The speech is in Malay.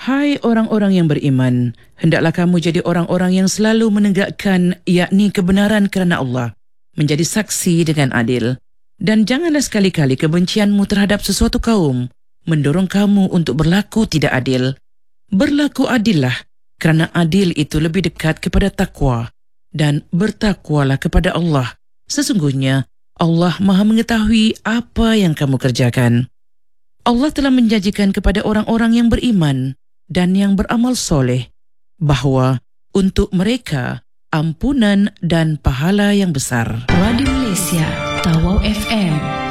Hai orang-orang yang beriman, hendaklah kamu jadi orang-orang yang selalu menegakkan yakni kebenaran kerana Allah, menjadi saksi dengan adil. Dan janganlah sekali-kali kebencianmu terhadap sesuatu kaum mendorong kamu untuk berlaku tidak adil. Berlaku adillah, kerana adil itu lebih dekat kepada takwa, dan bertakwalah kepada Allah. Sesungguhnya Allah Maha mengetahui apa yang kamu kerjakan. Allah telah menjanjikan kepada orang-orang yang beriman dan yang beramal soleh bahawa untuk mereka ampunan dan pahala yang besar. Radio Malaysia, Tawau FM.